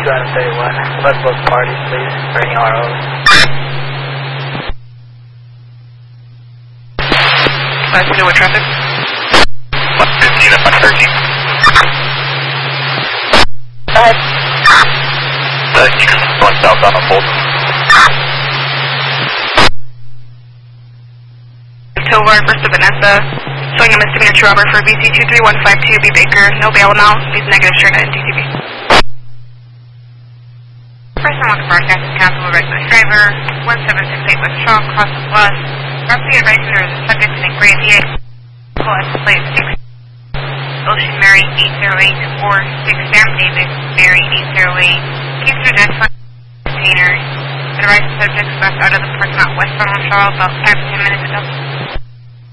231. Let's both parties, please, for any ROs. 5 with traffic. 115 and 113. Go ahead. You can go south on a Fulton. Tovar versus Vanessa. Showing a misdemeanor true robber for BC 23152 B Baker. No bail amount. Please negative shirt at DTV. Person on the broadcast is Council Regular Driver, 1768 West Shaw, cross the bus. Roughly advising there is a subject in Gravy. Plus, plate 6. Ocean Mary 808 or 6 Sam David Mary 808. Keeps your desk on containers. The right subject left out of the parking lot westbound on Shaw about 5 to 10 minutes ago.